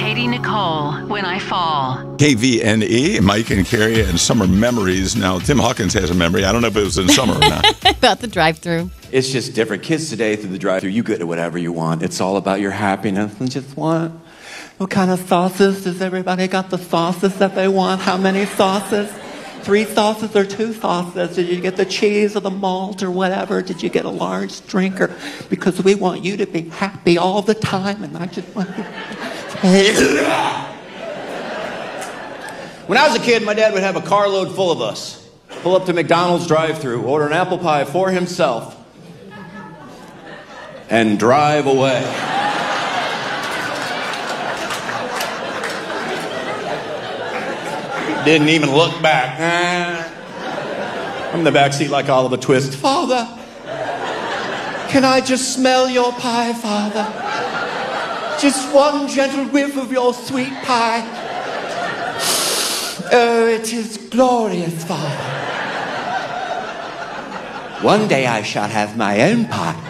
Katie Nicole, When I Fall. KVNE, Mike and Carrie, and summer memories. Now, Tim Hawkins has a memory. I don't know if it was in summer or not. About the drive-thru. It's just different. Kids today, through the drive-thru, you get whatever you want. It's all about your happiness. And just what kind of sauces? Does everybody got the sauces that they want? How many sauces? 3 sauces or 2 sauces? Did you get the cheese or the malt or whatever? Did you get a large drink? Or, because we want you to be happy all the time, and I just want you. When I was a kid, my dad would have a carload full of us. Pull up to McDonald's drive-thru, order an apple pie for himself, and drive away. Didn't even look back. I'm in the backseat like Oliver Twist. Father, can I just smell your pie, Father? Just one gentle whiff of your sweet pie. Oh, it is glorious, Father. One day I shall have my own pie.